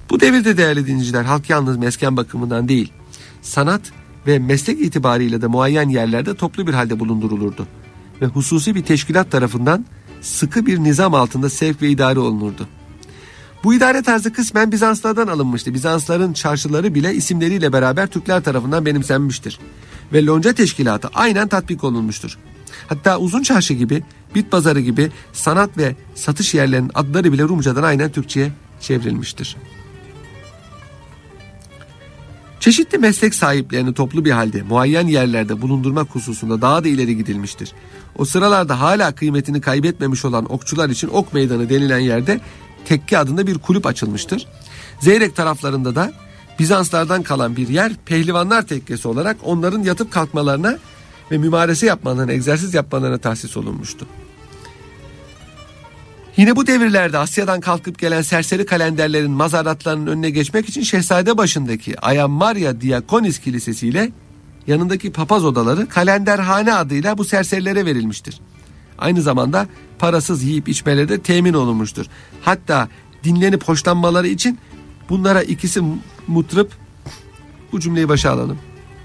Bu devirde değerli dinleyiciler, halk yalnız mesken bakımından değil, sanat ve meslek itibariyle de muayyen yerlerde toplu bir halde bulundurulurdu. Ve hususi bir teşkilat tarafından sıkı bir nizam altında sevk ve idare olunurdu. Bu idare tarzı kısmen Bizanslardan alınmıştı. Bizansların çarşıları bile isimleriyle beraber Türkler tarafından benimsenmiştir. Ve lonca teşkilatı aynen tatbik olunmuştur. Hatta Uzun Çarşı gibi, Bit Pazarı gibi sanat ve satış yerlerinin adları bile Rumcadan aynen Türkçe'ye çevrilmiştir. Çeşitli meslek sahiplerini toplu bir halde muayyen yerlerde bulundurmak hususunda daha da ileri gidilmiştir. O sıralarda hala kıymetini kaybetmemiş olan okçular için Ok Meydanı denilen yerde Tekke adında bir kulüp açılmıştır. Zeyrek taraflarında da Bizanslardan kalan bir yer Pehlivanlar Tekkesi olarak onların yatıp kalkmalarına ve mümarese yapmalarına, egzersiz yapmalarına tahsis olunmuştu. Yine bu devirlerde Asya'dan kalkıp gelen serseri kalenderlerin mazaratlarının önüne geçmek için Şehzadebaşı'ndaki Ayammarya Diakonis Kilisesi ile yanındaki papaz odaları Kalenderhane adıyla bu serserilere verilmiştir. Aynı zamanda parasız yiyip içmeleri de temin olunmuştur. Hatta dinlenip hoşlanmaları için bunlara ikisi mutrip, bu cümleyi başa alalım.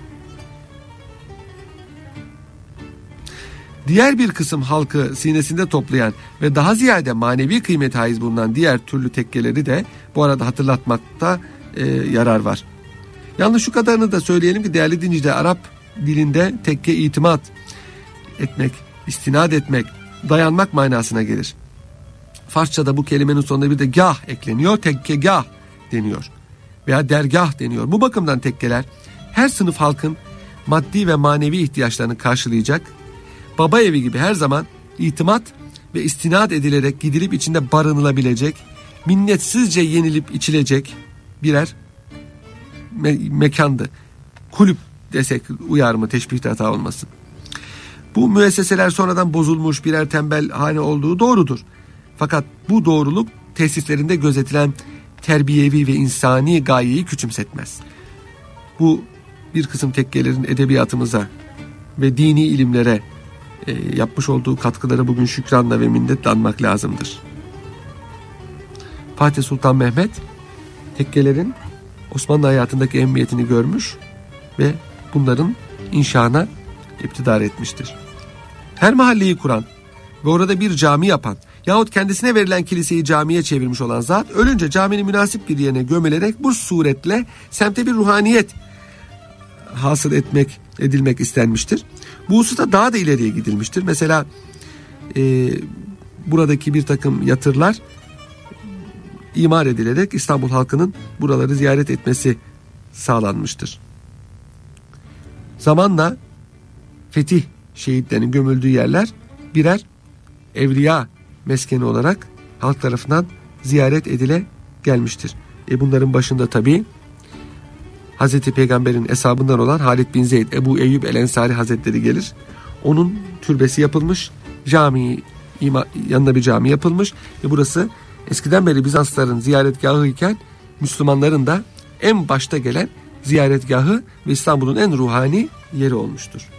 Diğer bir kısım halkı sinesinde toplayan ve daha ziyade manevi kıymete haiz bulunan diğer türlü tekkeleri de bu arada hatırlatmakta yarar var. Yalnız şu kadarını da söyleyelim ki değerli dinleyiciler, Arap dilinde tekke itimat etmek, istinad etmek, dayanmak manasına gelir. Farsçada bu kelimenin sonunda bir de gah ekleniyor, tekkegah deniyor veya dergah deniyor. Bu bakımdan tekkeler her sınıf halkın maddi ve manevi ihtiyaçlarını karşılayacak, baba evi gibi her zaman itimat ve istinad edilerek gidilip içinde barınılabilecek, minnetsizce yenilip içilecek birer mekandı. Kulüp desek uyar mı, teşbihte hata olmasın. Bu müesseseler sonradan bozulmuş birer tembel hane olduğu doğrudur. Fakat bu doğruluk tesislerinde gözetilen terbiyevi ve insani gayeyi küçümsetmez. Bu bir kısım tekkelerin edebiyatımıza ve dini ilimlere yapmış olduğu katkıları bugün şükranla ve minnetle anmak lazımdır. Fatih Sultan Mehmet tekkelerin Osmanlı hayatındaki ehemmiyetini görmüş ve bunların inşasına iptidar etmiştir. Her mahalleyi kuran ve orada bir cami yapan yahut kendisine verilen kiliseyi camiye çevirmiş olan zat ölünce caminin münasip bir yerine gömülerek bu suretle semte bir ruhaniyet hasıl edilmek istenmiştir. Bu hususta daha da ileriye gidilmiştir. Mesela buradaki bir takım yatırlar imar edilerek İstanbul halkının buraları ziyaret etmesi sağlanmıştır. Zamanla fetih şehitlerinin gömüldüğü yerler birer evliya meskeni olarak halk tarafından ziyaret edile gelmiştir. Bunların başında tabii Hazreti Peygamber'in eshabından olan Halid bin Zeyd, Ebu Eyyub el-Ensari Hazretleri gelir. Onun türbesi yapılmış, yanına bir cami yapılmış ve burası eskiden beri Bizansların ziyaretgahı iken Müslümanların da en başta gelen ziyaretgahı ve İstanbul'un en ruhani yeri olmuştur.